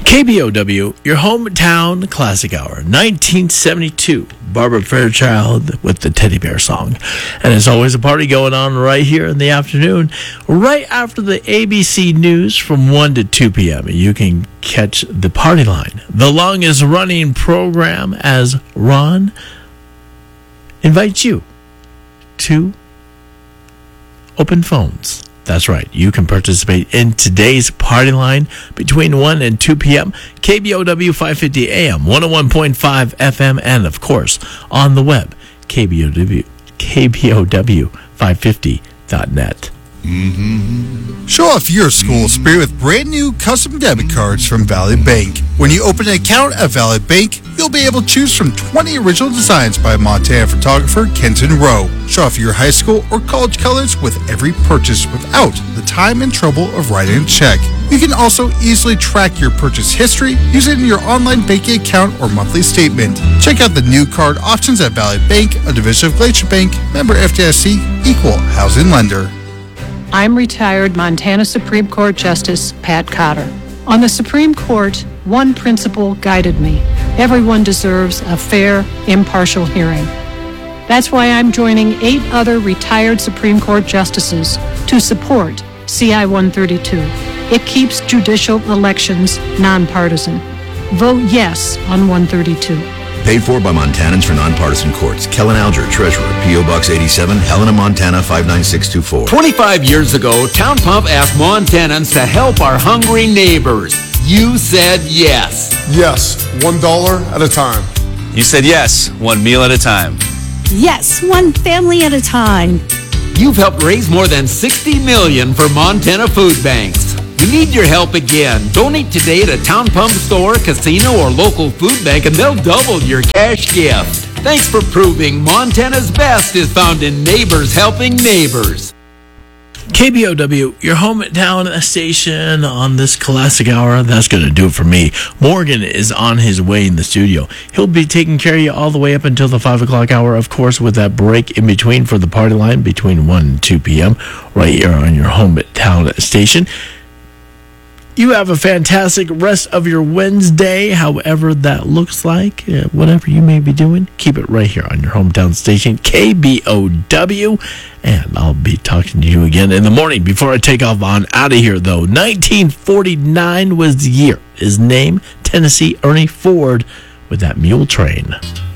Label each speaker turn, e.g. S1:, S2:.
S1: KBOW, your hometown classic hour, 1972. Barbara Fairchild with the Teddy Bear Song. And there's always a party going on right here in the afternoon, right after the ABC News from 1 to 2 p.m. You can catch the Party Line, the longest running program, as Ron invites you to open phones. That's right. You can participate in today's Party Line between 1 and 2 p.m. KBOW 550 AM, 101.5 FM, and, of course, on the web, KBOW550.net.
S2: Show off your school spirit with brand new custom debit cards from Valley Bank. When you open an account at Valley Bank, you'll be able to choose from 20 original designs by Montana photographer Kenton Rowe. Show off your high school or college colors with every purchase without the time and trouble of writing a check. You can also easily track your purchase history using your online banking account or monthly statement. Check out the new card options at Valley Bank, a division of Glacier Bank, member FDIC, equal housing lender.
S3: I'm retired Montana Supreme Court Justice Pat Cotter. On the Supreme Court, one principle guided me. Everyone deserves a fair, impartial hearing. That's why I'm joining 8 other retired Supreme Court justices to support CI 132. It keeps judicial elections nonpartisan. Vote yes on 132.
S4: Paid for by Montanans for Nonpartisan Courts. Kellen Alger, Treasurer, P.O. Box 87, Helena, Montana 59624.
S5: 25 years ago, Town Pump asked Montanans to help our hungry neighbors. You said yes.
S6: Yes, $1 at a time.
S7: You said yes, one meal at a time.
S8: Yes, one family at a time.
S5: You've helped raise more than $60 million for Montana food banks. We need your help again. Donate today at a Town Pump store, casino, or local food bank, and they'll double your cash gift. Thanks for proving Montana's best is found in neighbors helping neighbors.
S1: KBOW, your hometown station on this classic hour. That's going to do it for me. Morgan is on his way in the studio. He'll be taking care of you all the way up until the 5 o'clock hour, of course, with that break in between for the Party Line between 1 and 2 p.m. right here on your hometown station. You have a fantastic rest of your Wednesday, however that looks like. Whatever you may be doing, keep it right here on your hometown station, KBOW. And I'll be talking to you again in the morning. Before I take off on out of here, though, 1949 was the year. His name, Tennessee Ernie Ford, with that mule train.